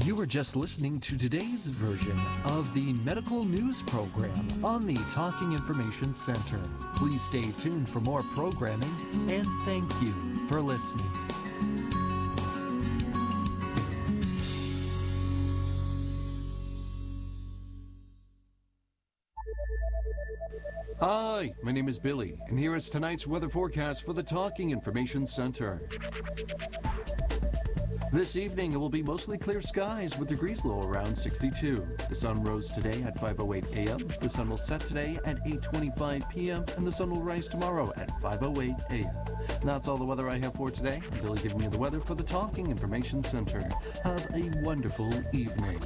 You were just listening to today's version of the medical news program on the Talking Information Center. Please stay tuned for more programming, and thank you for listening. Hi, my name is Billy, and here is tonight's weather forecast for the Talking Information Center. This evening, it will be mostly clear skies with degrees low around 62. The sun rose today at 5:08 a.m. The sun will set today at 8:25 p.m. and the sun will rise tomorrow at 5:08 a.m. And that's all the weather I have for today. I'm Billy giving you the weather for the Talking Information Center. Have a wonderful evening.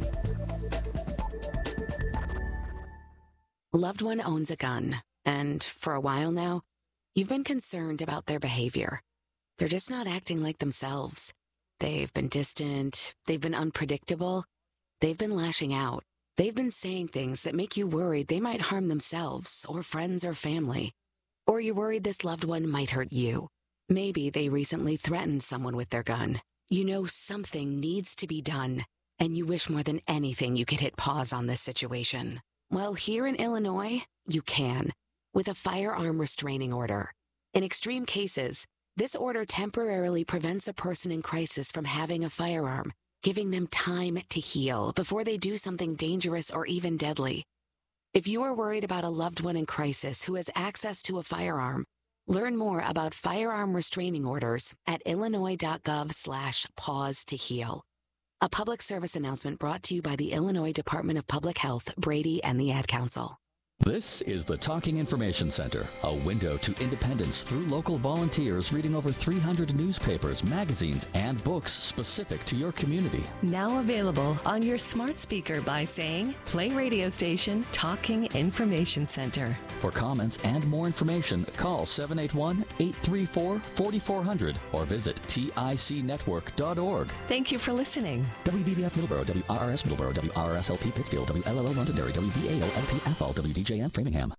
Loved one owns a gun, and for a while now, you've been concerned about their behavior. They're just not acting like themselves. They've been distant, they've been unpredictable, they've been lashing out. They've been saying things that make you worried they might harm themselves or friends or family. Or you're worried this loved one might hurt you. Maybe they recently threatened someone with their gun. You know something needs to be done, and you wish more than anything you could hit pause on this situation. Well, here in Illinois, you can, with a firearm restraining order. In extreme cases, this order temporarily prevents a person in crisis from having a firearm, giving them time to heal before they do something dangerous or even deadly. If you are worried about a loved one in crisis who has access to a firearm, learn more about firearm restraining orders at illinois.gov/pause to heal. A public service announcement brought to you by the Illinois Department of Public Health, Brady, and the Ad Council. This is the Talking Information Center, a window to independence through local volunteers reading over 300 newspapers, magazines, and books specific to your community. Now available on your smart speaker by saying, play radio station Talking Information Center. For comments and more information, call 781-834-4400 or visit ticnetwork.org. Thank you for listening. WVBF Middleborough, WRRS Middleborough, WRSLP Pittsfield, WLLO Londonderry, WVAO LPFL, WDJN Framingham.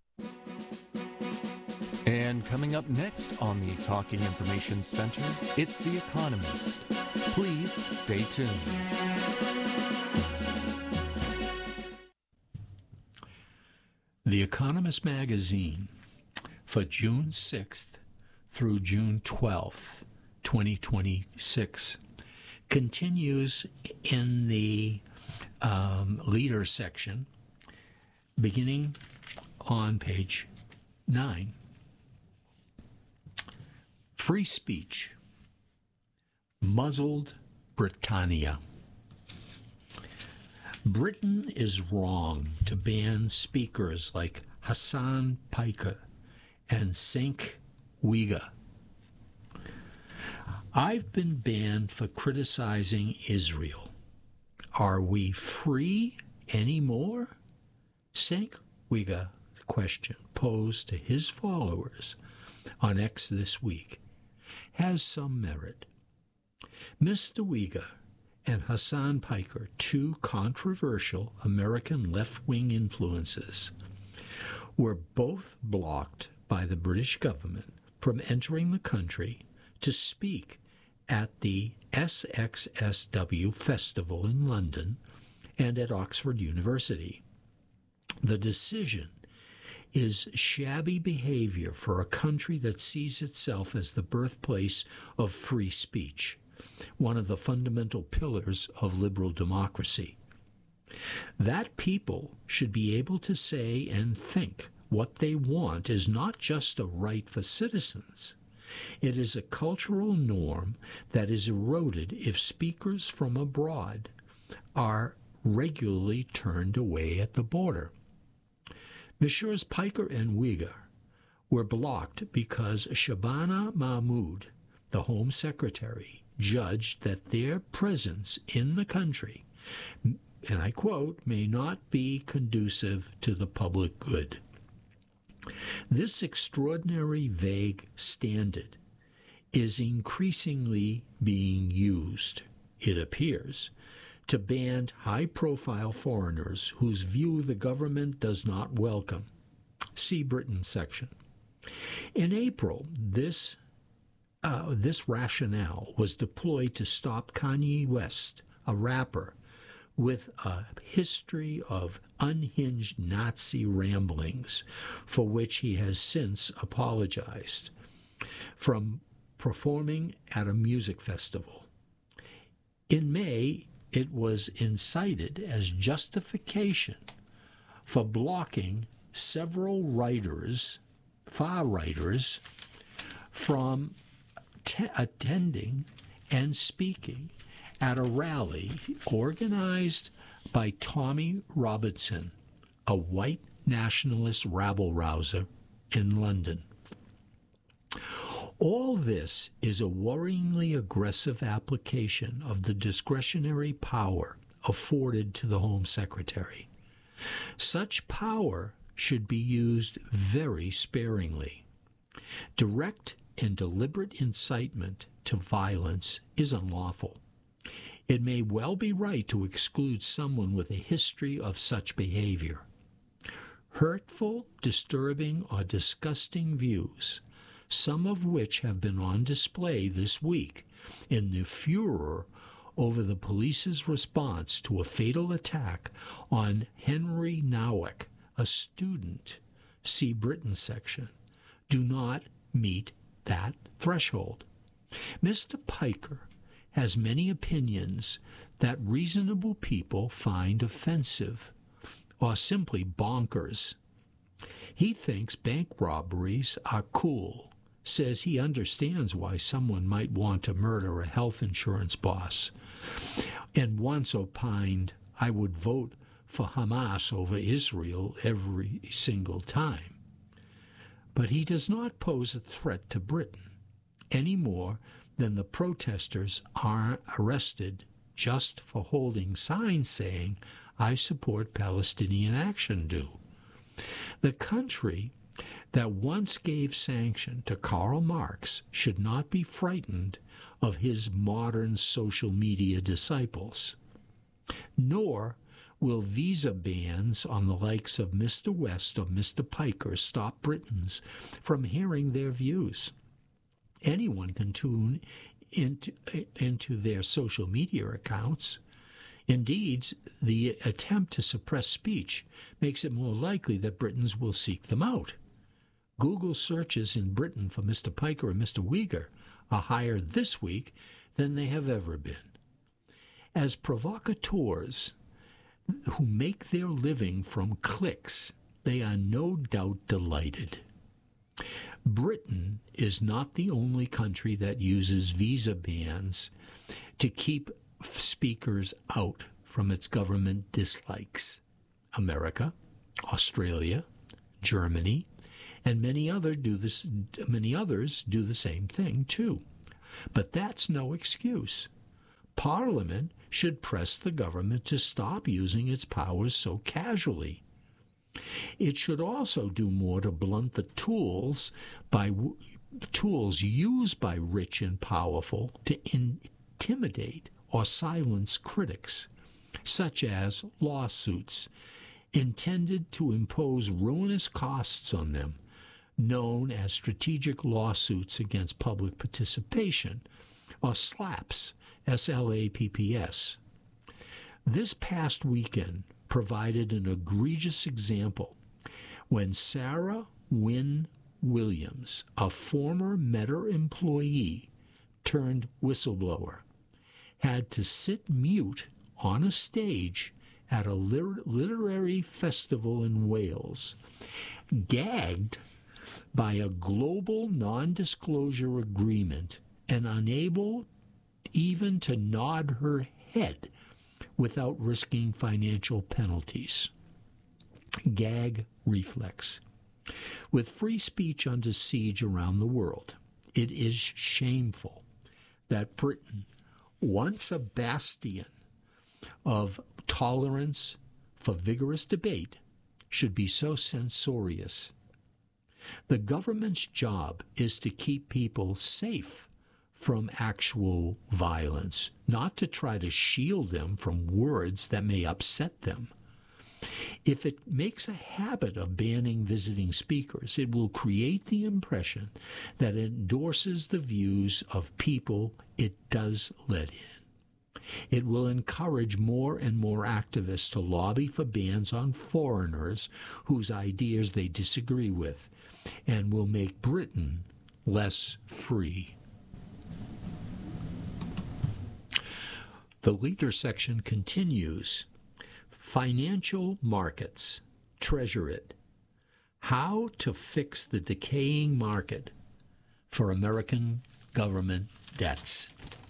And coming up next on the Talking Information Center, it's The Economist. Please stay tuned. The Economist magazine for June 6th through June 12th, 2026 continues in the leader section, beginning on page 9. Free speech. Muzzled Britannia. Britain is wrong to ban speakers like Hassan Piker and Cenk Uygur. I've been banned for criticizing Israel. Are we free anymore? Cenk Uygur, question posed to his followers on X this week, has some merit. Mr. Uygur and Hassan Piker, two controversial American left-wing influences, were both blocked by the British government from entering the country to speak at the SXSW Festival in London and at Oxford University. The decision is shabby behavior for a country that sees itself as the birthplace of free speech, one of the fundamental pillars of liberal democracy. That people should be able to say and think what they want is not just a right for citizens. It is a cultural norm that is eroded if speakers from abroad are regularly turned away at the border. Messrs. Piker and Uygur were blocked because Shabana Mahmood, the Home Secretary, judged that their presence in the country, and I quote, may not be conducive to the public good. This extraordinary vague standard is increasingly being used, it appears, to ban high-profile foreigners whose view the government does not welcome. See Britain section. In April, this rationale was deployed to stop Kanye West a rapper with a history of unhinged Nazi ramblings, for which he has since apologized, from performing at a music festival. In May, it was incited as justification for blocking several writers, far writers, from attending and speaking at a rally organized by Tommy Robinson, a white nationalist rabble-rouser in London. All this is a worryingly aggressive application of the discretionary power afforded to the Home Secretary. Such power should be used very sparingly. Direct and deliberate incitement to violence is unlawful. It may well be right to exclude someone with a history of such behavior. Hurtful, disturbing, or disgusting views, some of which have been on display this week in the furor over the police's response to a fatal attack on Henry Nowack, a student, see Britain section, do not meet that threshold. Mr. Piker has many opinions that reasonable people find offensive or simply bonkers. He thinks bank robberies are cool, says he understands why someone might want to murder a health insurance boss, and once opined, I would vote for Hamas over Israel every single time. But he does not pose a threat to Britain any more than the protesters are arrested just for holding signs saying, I support Palestinian action do. The country that once gave sanction to Karl Marx should not be frightened of his modern social media disciples. Nor will visa bans on the likes of Mr. West or Mr. Piker stop Britons from hearing their views. Anyone can tune into their social media accounts. Indeed, the attempt to suppress speech makes it more likely that Britons will seek them out. Google searches in Britain for Mr. Piker and Mr. Uyghur are higher this week than they have ever been. As provocateurs who make their living from clicks, they are no doubt delighted. Britain is not the only country that uses visa bans to keep speakers out from its government dislikes. America, Australia, Germany, and many others do the same thing too. But that's no excuse. Parliament should press the government to stop using its powers so casually. It should also do more to blunt the tools used by rich and powerful to intimidate or silence critics, such as lawsuits intended to impose ruinous costs on them, known as strategic lawsuits against public participation, or SLAPS, S-L-A-P-P-S. This past weekend provided an egregious example when Sarah Wynne Williams, a former Meta employee turned whistleblower, had to sit mute on a stage at a literary festival in Wales, gagged by a global non-disclosure agreement and unable even to nod her head without risking financial penalties. Gag reflex. With free speech under siege around the world, it is shameful that Britain, once a bastion of tolerance for vigorous debate, should be so censorious. The government's job is to keep people safe from actual violence, not to try to shield them from words that may upset them. If it makes a habit of banning visiting speakers, it will create the impression that it endorses the views of people it does let in. It will encourage more and more activists to lobby for bans on foreigners whose ideas they disagree with, and will make Britain less free. The leader section continues. Financial markets. Treasure it. How to fix the decaying market for American government debts.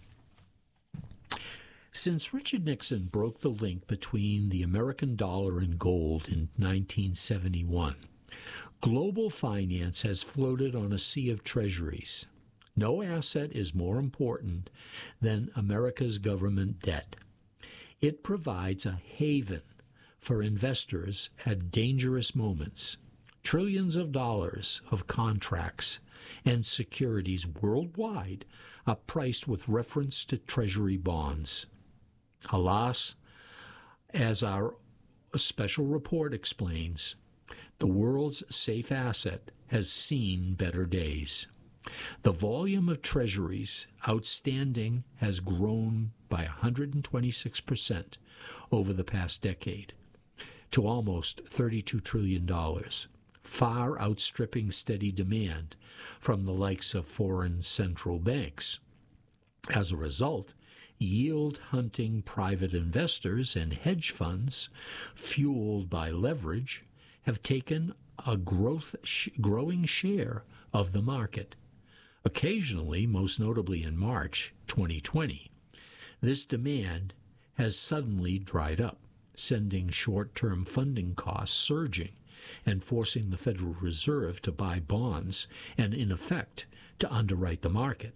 Since Richard Nixon broke the link between the American dollar and gold in 1971, global finance has floated on a sea of treasuries. No asset is more important than America's government debt. It provides a haven for investors at dangerous moments. Trillions of dollars of contracts and securities worldwide are priced with reference to Treasury bonds. Alas, as our special report explains, the world's safe asset has seen better days. The volume of treasuries outstanding has grown by 126% over the past decade to almost $32 trillion, far outstripping steady demand from the likes of foreign central banks. As a result, yield-hunting private investors and hedge funds, fueled by leverage, have taken a growing share of the market. Occasionally, most notably in March 2020, this demand has suddenly dried up, sending short-term funding costs surging and forcing the Federal Reserve to buy bonds and, in effect, to underwrite the market.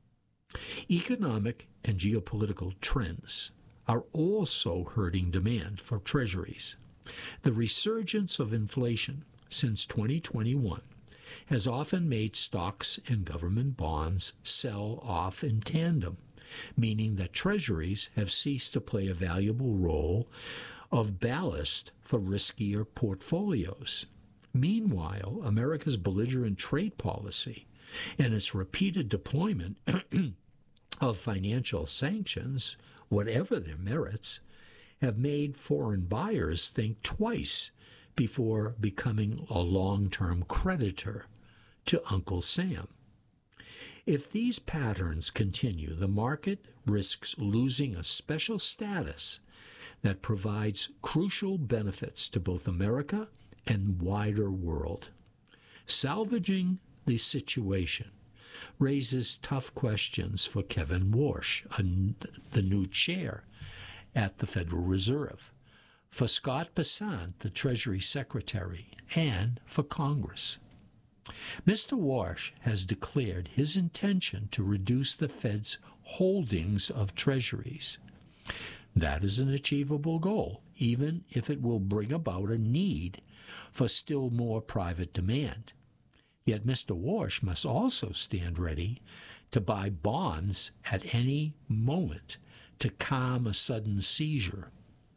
Economic and geopolitical trends are also hurting demand for treasuries. The resurgence of inflation since 2021 has often made stocks and government bonds sell off in tandem, meaning that treasuries have ceased to play a valuable role of ballast for riskier portfolios. Meanwhile, America's belligerent trade policy and its repeated deployment of financial sanctions, whatever their merits, have made foreign buyers think twice before becoming a long-term creditor to Uncle Sam. If these patterns continue, the market risks losing a special status that provides crucial benefits to both America and wider world. Salvaging the situation raises tough questions for Kevin Warsh, the new chair at the Federal Reserve, for Scott Bessent, the Treasury Secretary, and for Congress. Mr. Warsh has declared his intention to reduce the Fed's holdings of treasuries. That is an achievable goal, even if it will bring about a need for still more private demand. Yet Mr. Warsh must also stand ready to buy bonds at any moment to calm a sudden seizure.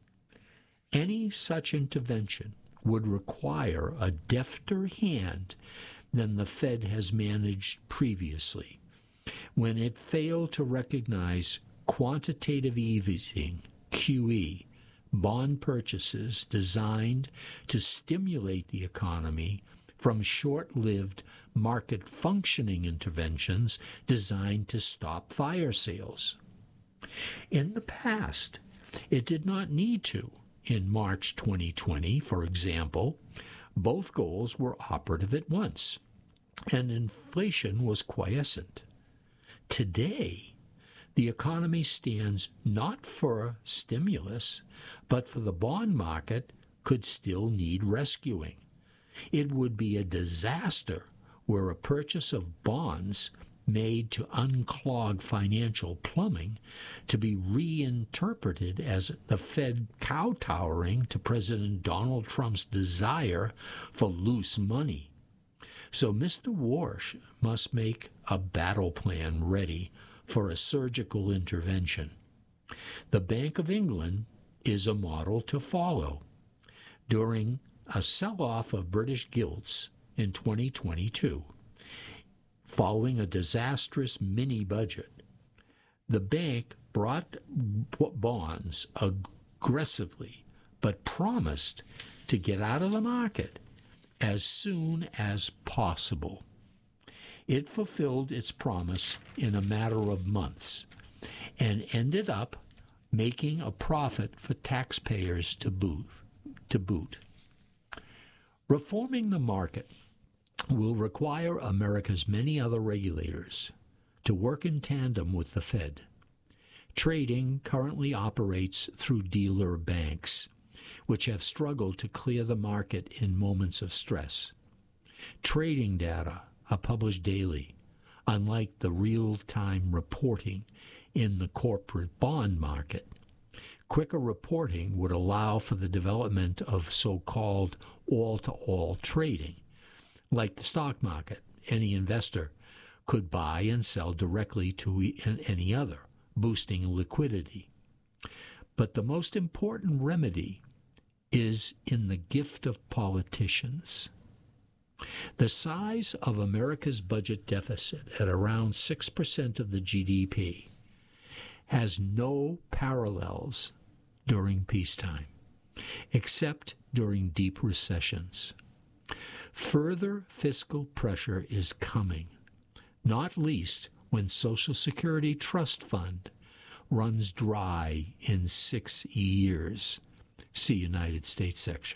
Any such intervention would require a defter hand than the Fed has managed previously, when it failed to recognize quantitative easing, QE, bond purchases designed to stimulate the economy from short-lived market functioning interventions designed to stop fire sales. In the past, it did not need to. In March 2020, for example, both goals were operative at once, and inflation was quiescent. Today, the economy stands not for stimulus, but for the bond market could still need rescuing. It would be a disaster were a purchase of bonds made to unclog financial plumbing to be reinterpreted as the Fed kowtowing to President Donald Trump's desire for loose money. So Mr. Warsh must make a battle plan ready for a surgical intervention. The Bank of England is a model to follow. During a sell-off of British gilts in 2022, following a disastrous mini-budget, the bank bought bonds aggressively, but promised to get out of the market as soon as possible. It fulfilled its promise in a matter of months and ended up making a profit for taxpayers to boot. Reforming the market will require America's many other regulators to work in tandem with the Fed. Trading currently operates through dealer banks, which have struggled to clear the market in moments of stress. Trading data are published daily, unlike the real-time reporting in the corporate bond market. Quicker reporting would allow for the development of so-called all-to-all trading. Like the stock market, any investor could buy and sell directly to any other, boosting liquidity. But the most important remedy is in the gift of politicians. The size of America's budget deficit at around 6% of the GDP has no parallels during peacetime, except during deep recessions. Further fiscal pressure is coming, not least when Social Security Trust Fund runs dry in 6 years. See United States section.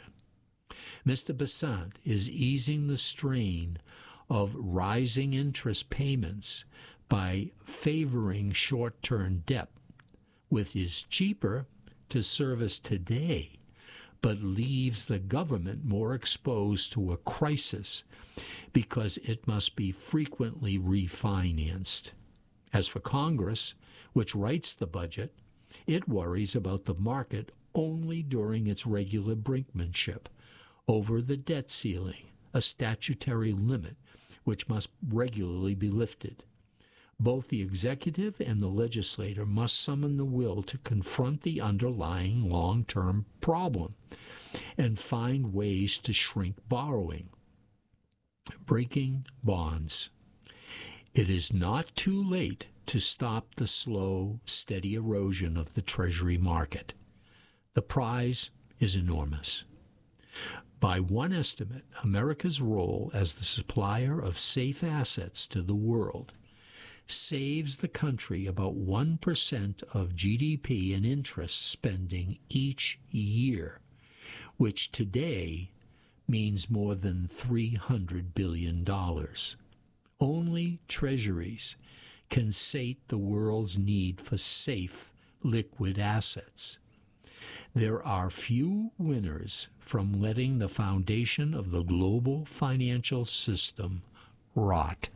Mr. Bessant is easing the strain of rising interest payments by favoring short-term debt, which is cheaper to service today, but leaves the government more exposed to a crisis because it must be frequently refinanced. As for Congress, which writes the budget, it worries about the market only during its regular brinkmanship over the debt ceiling, a statutory limit which must regularly be lifted. Both the executive and the legislature must summon the will to confront the underlying long-term problem and find ways to shrink borrowing. Breaking bonds. It is not too late to stop the slow, steady erosion of the Treasury market. The prize is enormous. By one estimate, America's role as the supplier of safe assets to the world saves the country about 1% of GDP in interest spending each year, which today means more than $300 billion. Only treasuries can sate the world's need for safe, liquid assets. There are few winners from letting the foundation of the global financial system rot.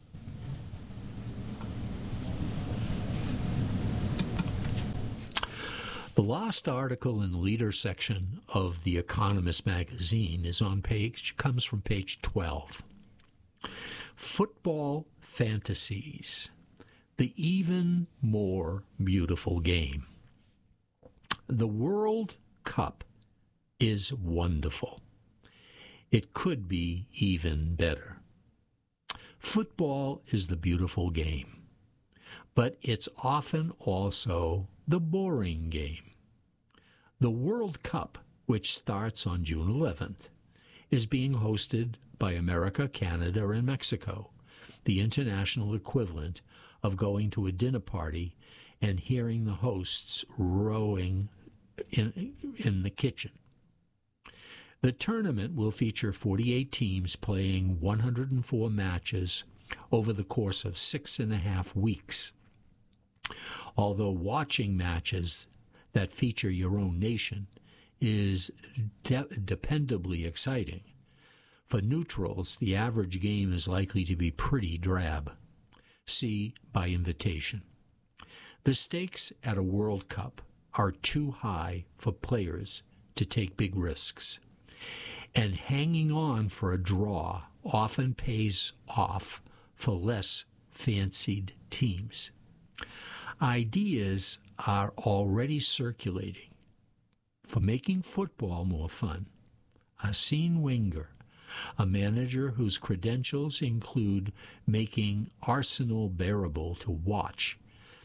The last article in the leader section of The Economist magazine comes from page 12. Football fantasies, the even more beautiful game. The World Cup is wonderful. It could be even better. Football is the beautiful game, but it's often also the boring game. The World Cup, which starts on June 11th, is being hosted by America, Canada, and Mexico, the international equivalent of going to a dinner party and hearing the hosts rowing in the kitchen. The tournament will feature 48 teams playing 104 matches over the course of 6.5 weeks. Although watching matches that feature your own nation is dependably exciting, for neutrals, the average game is likely to be pretty drab. See by invitation. The stakes at a World Cup are too high for players to take big risks, and hanging on for a draw often pays off for less fancied teams. Ideas are already circulating for making football more fun. Arsene Wenger, a manager whose credentials include making Arsenal bearable to watch,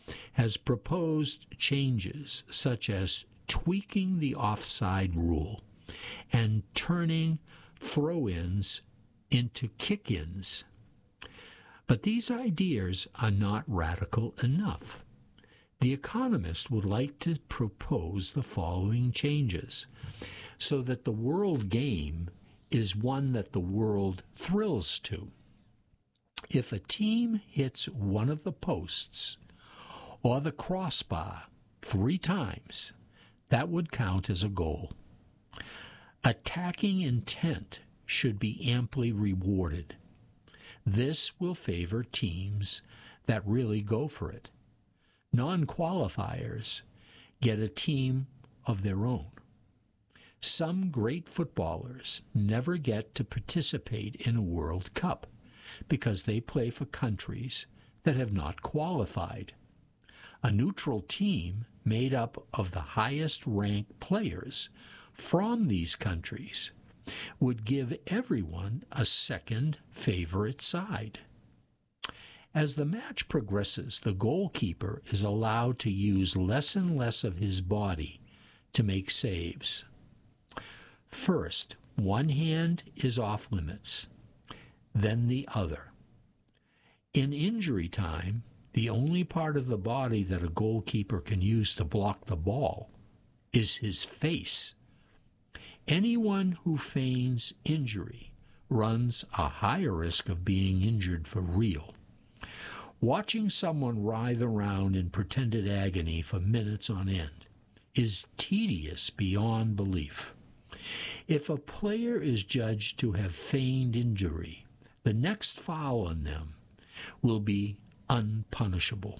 has proposed changes such as tweaking the offside rule and turning throw-ins into kick-ins. But these ideas are not radical enough. The Economist would like to propose the following changes so that the world game is one that the world thrills to. If a team hits one of the posts or the crossbar 3 times, that would count as a goal. Attacking intent should be amply rewarded. This will favor teams that really go for it. Non-qualifiers get a team of their own. Some great footballers never get to participate in a World Cup because they play for countries that have not qualified. A neutral team made up of the highest-ranked players from these countries would give everyone a second favorite side. As the match progresses, the goalkeeper is allowed to use less and less of his body to make saves. First, one hand is off limits, then the other. In injury time, the only part of the body that a goalkeeper can use to block the ball is his face. Anyone who feigns injury runs a higher risk of being injured for real. Watching someone writhe around in pretended agony for minutes on end is tedious beyond belief. If a player is judged to have feigned injury, the next foul on them will be unpunishable.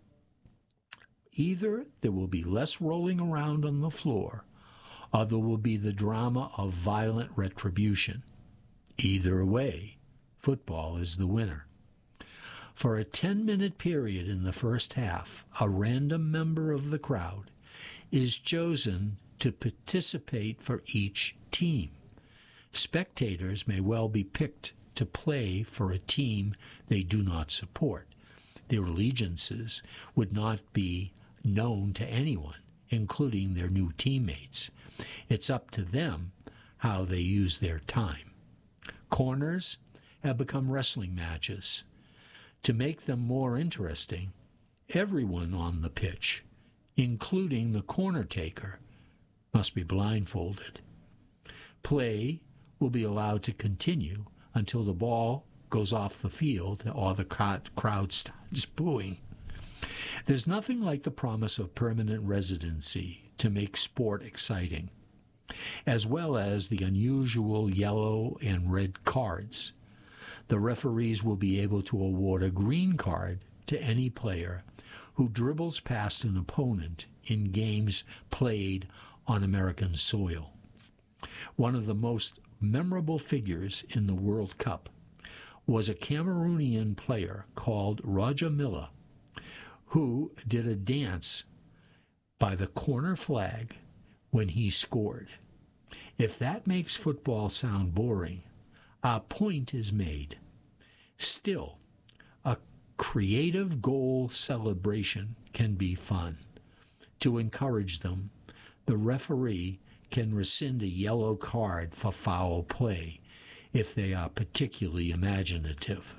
Either there will be less rolling around on the floor, or there will be the drama of violent retribution. Either way, football is the winner. For a 10-minute period in the first half, a random member of the crowd is chosen to participate for each team. Spectators may well be picked to play for a team they do not support. Their allegiances would not be known to anyone, including their new teammates. It's up to them how they use their time. Corners have become wrestling matches. To make them more interesting, everyone on the pitch, including the corner taker, must be blindfolded. Play will be allowed to continue until the ball goes off the field or the crowd starts booing. There's nothing like the promise of permanent residency to make sport exciting, as well as the unusual yellow and red cards. The referees will be able to award a green card to any player who dribbles past an opponent in games played on American soil. One of the most memorable figures in the World Cup was a Cameroonian player called Roger Milla, who did a dance by the corner flag when he scored. If that makes football sound boring, our point is made. Still, a creative goal celebration can be fun. To encourage them, the referee can rescind a yellow card for foul play if they are particularly imaginative.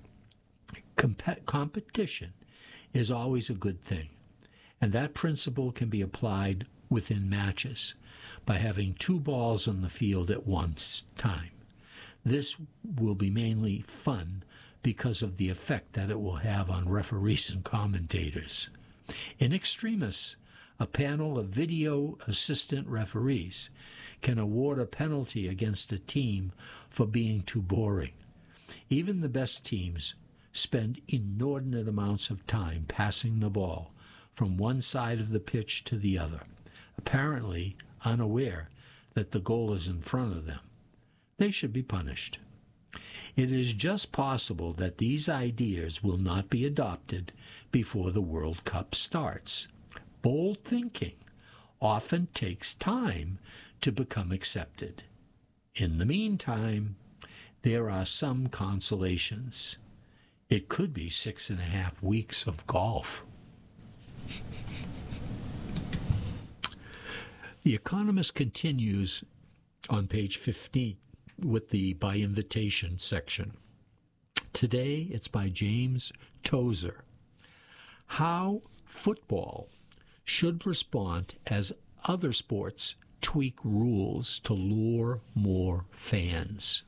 Competition is always a good thing, and that principle can be applied within matches by having 2 balls on the field at one time. This will be mainly fun because of the effect that it will have on referees and commentators. In extremis, a panel of video assistant referees can award a penalty against a team for being too boring. Even the best teams spend inordinate amounts of time passing the ball from one side of the pitch to the other, apparently unaware that the goal is in front of them. They should be punished. It is just possible that these ideas will not be adopted before the World Cup starts. Bold thinking often takes time to become accepted. In the meantime, there are some consolations. It could be 6.5 weeks of golf. The Economist continues on page 15 with the by invitation section. Today it's by James Tozer. How football should respond as other sports tweak rules to lure more fans.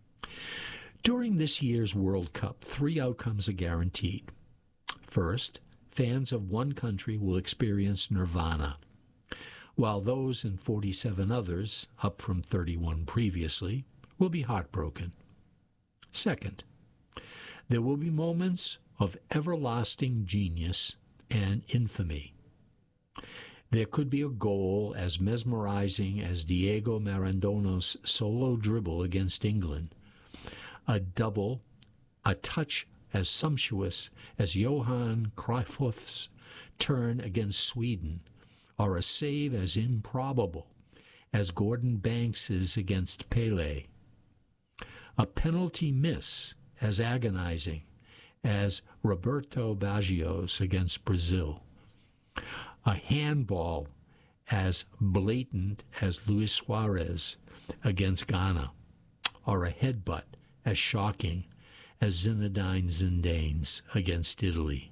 During this year's World Cup, 3 outcomes are guaranteed. First, fans of one country will experience nirvana, while those in 47 others, up from 31 previously, will be heartbroken. Second, there will be moments of everlasting genius and infamy. There could be a goal as mesmerizing as Diego Maradona's solo dribble against England, a double, a touch as sumptuous as Johan Cruyff's turn against Sweden, or a save as improbable as Gordon Banks's against Pele. A penalty miss as agonizing as Roberto Baggio's against Brazil. A handball as blatant as Luis Suarez against Ghana, or a headbutt as shocking as Zinedine Zidane's against Italy.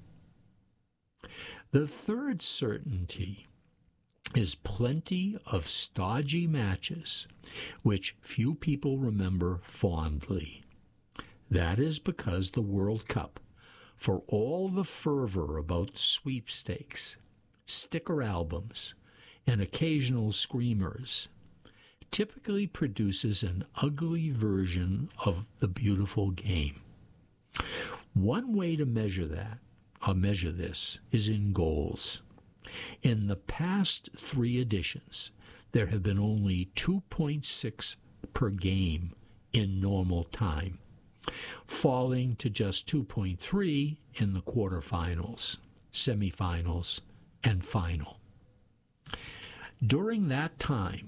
The third certainty is plenty of stodgy matches which few people remember fondly. That is because the World Cup, for all the fervor about sweepstakes, sticker albums, and occasional screamers, typically produces an ugly version of the beautiful game. One way to measure this is in goals. In the past 3 editions, there have been only 2.6 per game in normal time, falling to just 2.3 in the quarterfinals, semifinals, and final. During that time,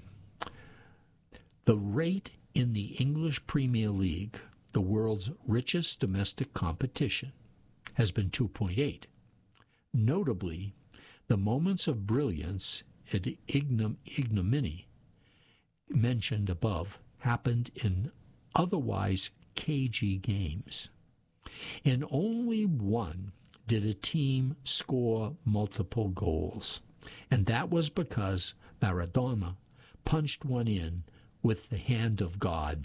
the rate in the English Premier League, the world's richest domestic competition, has been 2.8. Notably, the moments of brilliance and ignominy mentioned above happened in otherwise cagey games. In only one did a team score multiple goals, and that was because Maradona punched one in with the hand of God.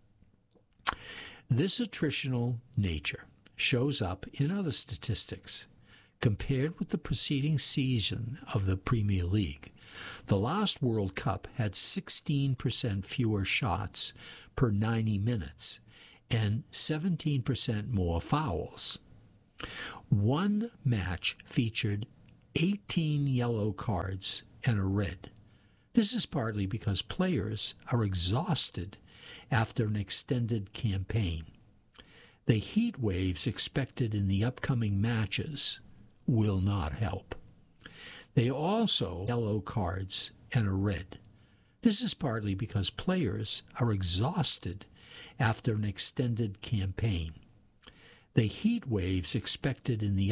This attritional nature shows up in other statistics. Compared with the preceding season of the Premier League, the last World Cup had 16% fewer shots per 90 minutes and 17% more fouls. One match featured 18 yellow cards and a red. This is partly because players are exhausted after an extended campaign. The heat waves expected in the upcoming matches will not help. They also have yellow cards and a red. This is partly because players are exhausted after an extended campaign. The heat waves expected in the